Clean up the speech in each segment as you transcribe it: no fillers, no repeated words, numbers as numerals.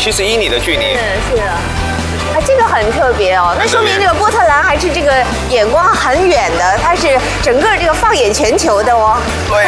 71米的距离。 是啊，这个很特别哦，那说明这个波特兰还是这个眼光很远的，它是整个这个放眼全球的哦。 对。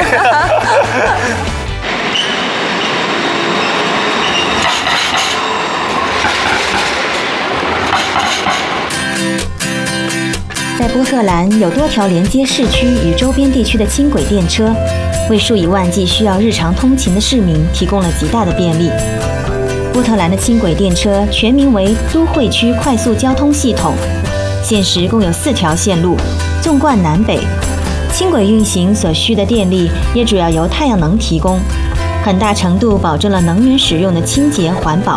在波特兰有多条连接市区与周边地区的轻轨电车，为数以万计需要日常通勤的市民提供了极大的便利。波特兰的轻轨电车全名为都会区快速交通系统，现时共有4条线路，纵贯南北。轻轨运行所需的电力也主要由太阳能提供，很大程度保证了能源使用的清洁环保。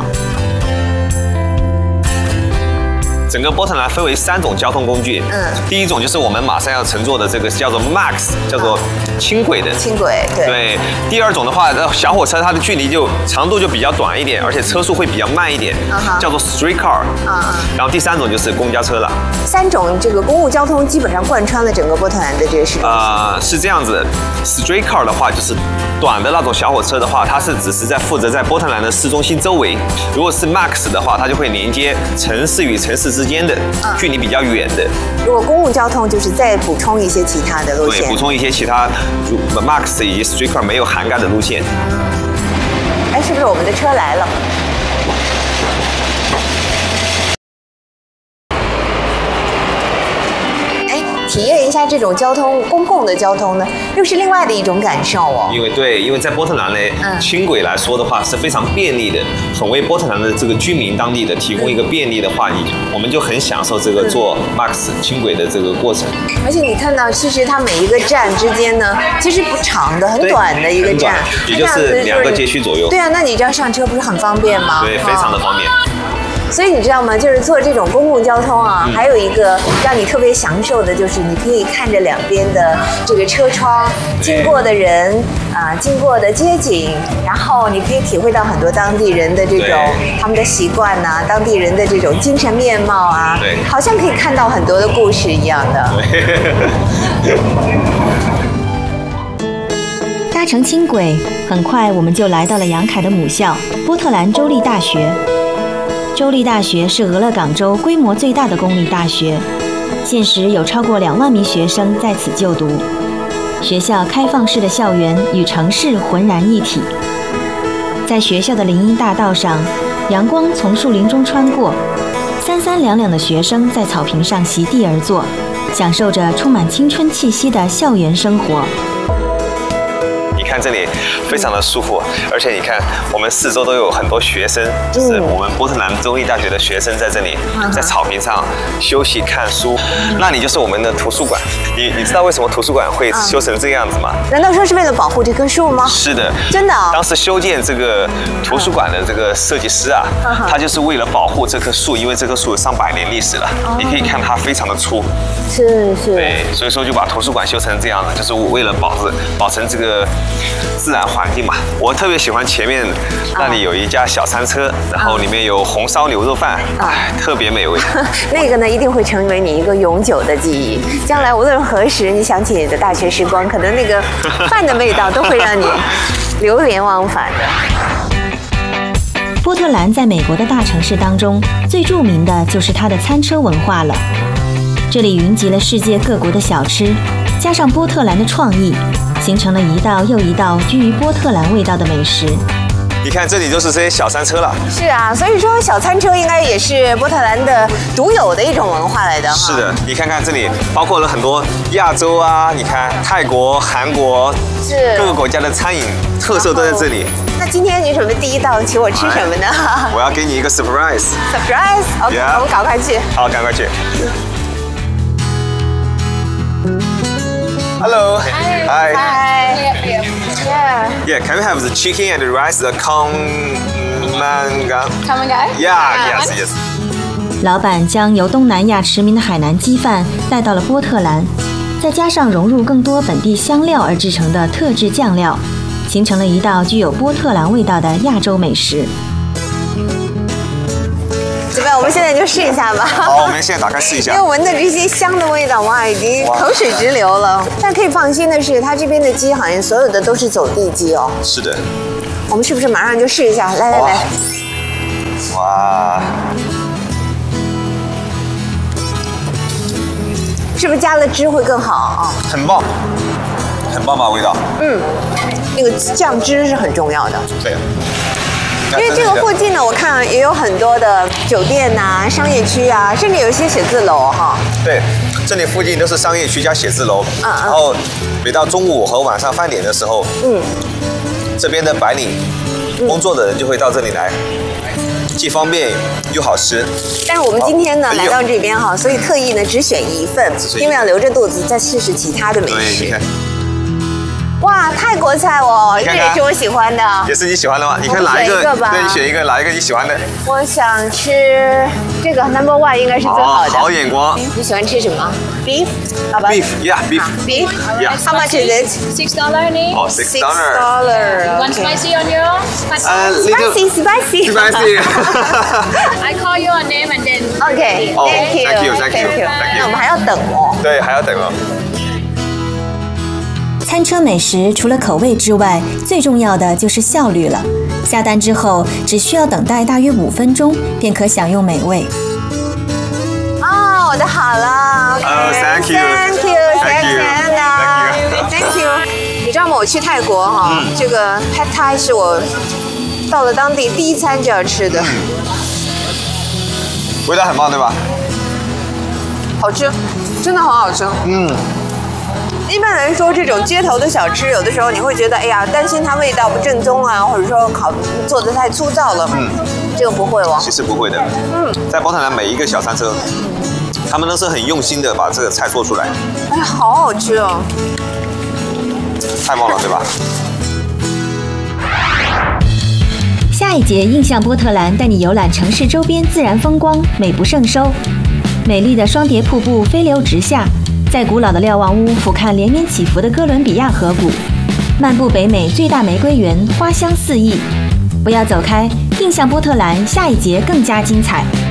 整个波特兰分为3种交通工具，第一种就是我们马上要乘坐的这个叫做 Max， 叫做轻轨的。 轻轨，对。 对。第二种的话，小火车它的距离长度就比较短一点，而且车速会比较慢一点，叫做 Streetcar。然后第3种就是公交车了。 3种这个公共交通基本上贯穿了整个波特兰的这个市中心。 是这样子的 ，Streetcar 的话就是短的那种小火车的话，它是只是负责在波特兰的市中心周围；如果是 Max 的话，它就会连接城市与城市之间的距离比较远的。 如果公共交通就是再补充一些其他的路线， 对，补充一些其他Max 以及 Streetcar 没有涵盖的路线。 哎，是不是我们的车来了？体验一下这种公共的交通呢，又是另外的一种感受哦。 因为在波特兰呢，轻轨来说的话是非常便利的，很为波特兰的这个居民当地的提供一个便利的话，我们就很享受这个坐 Max 轻轨的这个过程。 而且你看到，其实它每一个站之间呢，其实不长的，很短的一个站， 也就是2个街区左右。 对啊，那你这样上车不是很方便吗？ 对，非常的方便。 所以你知道吗？就是坐这种公共交通啊，还有一个让你特别享受的，就是你可以看着两边的这个车窗经过的人经过的街景，然后你可以体会到很多当地人的这种他们的习惯呐，当地人的这种精神面貌啊， 对， 好像可以看到很多的故事一样的。 搭乘轻轨，很快我们就来到了杨凯的母校波特兰州立大学。州立大学是俄勒冈州规模最大的公立大学，现时有超过2万名学生在此就读。学校开放式的校园与城市浑然一体。在学校的林荫大道上，阳光从树林中穿过，三三两两的学生在草坪上席地而坐，享受着充满青春气息的校园生活。 看这里非常的舒服，而且你看我们四周都有很多学生，就是我们波特兰州立大学的学生在这里，在草坪上休息看书。那里就是我们的图书馆。你知道为什么图书馆会修成这个样子吗？ 难道说是为了保护这棵树吗？ 是的， 真的。 当时修建这个图书馆的这个设计师啊，他就是为了保护这棵树，因为这棵树有上百年历史了。你可以看它非常的粗。 是。 对，所以说就把图书馆修成这样的，就是为了保存这个自然环境嘛。我特别喜欢前面那里有一家小餐车，然后里面有红烧牛肉饭，特别美味。 那个呢，一定会成为你一个永久的记忆。将来无论何时你想起你的大学时光，可能那个饭的味道都会让你流连忘返的。 波特兰在美国的大城市当中，最著名的就是它的餐车文化了。这里云集了世界各国的小吃，加上波特兰的创意，形成了一道又一道居于波特兰味道的美食。 你看这里就是这些小餐车了。 是啊，所以说小餐车应该也是波特兰的独有的一种文化来的。 是的，你看看这里包括了很多亚洲啊，你看泰国、韩国，各个国家的餐饮特色都在这里。 那今天你准备第一道请我吃什么呢？ 我要给你一个 surprise。OK， 我们赶快去。 好，赶快去。Hello. Hi. Yeah. Can we have the chicken and the rice, the Kamangang? Yeah. Yes. 老板将由东南亚驰名的海南鸡饭带到了波特兰，再加上融入更多本地香料而制成的特制酱料，形成了一道具有波特兰味道的亚洲美食。 怎么样？我们现在就试一下吧。 好，我们现在打开试一下。 因为闻的这些香的味道，哇，已经口水直流了。但可以放心的是，它这边的鸡好像所有的都是走地鸡哦。 是的。 我们是不是马上就试一下？来。 哇， 是不是加了汁会更好啊？ 很棒，很棒吧味道？ 那个酱汁是很重要的。 对。 因为这个附近呢，我看也有很多的酒店呐、商业区啊，甚至有一些写字楼哈。 对，这里附近都是商业区加写字楼。然后每到中午和晚上饭点的时候，这边的白领工作的人就会到这里来，既方便又好吃。 但是我们今天呢来到这边哈，所以特意呢只选一份，因为要留着肚子再试试其他的美食。 对，你看。 哇，泰国菜哦，这也是我喜欢的。 也是你喜欢的吗？你看哪一个？对，你选一个，哪一个你喜欢的？ 我想吃这个 number one 应该是最好的。 好眼光。 你喜欢吃什么 ？Beef， 好吧 ？Beef， yeah， beef。 Beef， yeah。 How much is it? $6 only. Oh, $6. One spicy on your? Spicy. I call your name and then. Okay. Oh, Thank you. thank you. 那我们还要等哦。 对，还要等哦。 餐车美食除了口味之外，最重要的就是效率了。下单之后，只需要等待大约5分钟，便可享用美味。 哦，我的好了。 Thank you. Thank you. 你知道吗？我去泰国哈，这个 Pad Thai 是我到了当地第一餐就要吃的。 味道很棒，对吧？ 好吃，真的很好吃。一般来说，这种街头的小吃，有的时候你会觉得，哎呀，担心它味道不正宗啊，或者说做的太粗糙了。这个不会哦。 其实不会的。在波特兰每一个小餐车，他们都是很用心的把这个菜做出来。 哎呀，好好吃哦！ 太棒了，对吧？ 下一节印象波特兰带你游览城市周边自然风光，美不胜收。美丽的双叠瀑布飞流直下。在古老的瞭望屋俯瞰连绵起伏的哥伦比亚河谷，漫步北美最大玫瑰园，花香四溢。不要走开，印象波特兰下一节更加精彩。